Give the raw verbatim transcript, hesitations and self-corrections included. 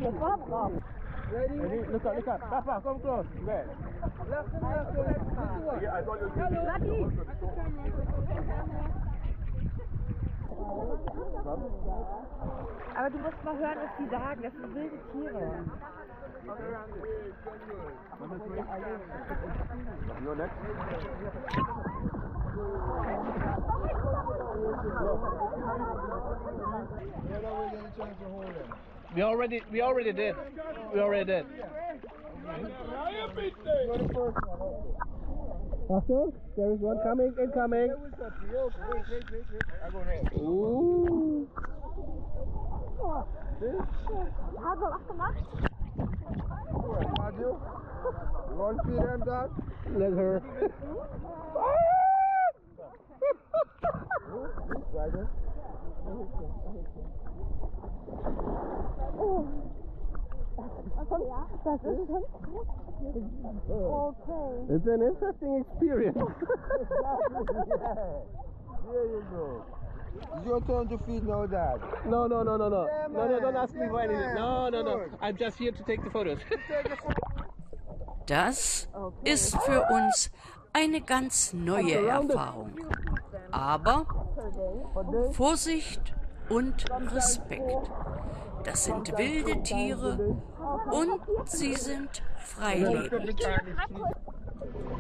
Ready? Look up, look up. Papa, come close. There. Left and left, left. Yeah, I saw you. Lucky. Aber du musst mal hören, was die sagen. Das sind wilde Tiere. You're next. We already, we already did. We already did. After, there is one coming, incoming. Ooh. Hast du was gemacht? You want to feed them, Dad? Let her. Das ist schon okay. It's an interesting experience. There you go. It's your turn to feed now, Dad. No, no, no, no, no. Yeah, no, no, don't man. ask me Yeah, for anything. man. No, no, no. Good. I'm just here to take the photos. Das ist für uns eine ganz neue Erfahrung. Aber Vorsicht und Respekt. Das sind wilde Tiere und sie sind freilebend.